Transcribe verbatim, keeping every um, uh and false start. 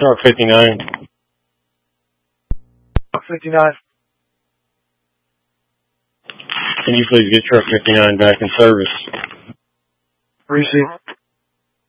Truck fifty-nine. Truck fifty-nine. Can you please get truck fifty-nine back in service? Receive.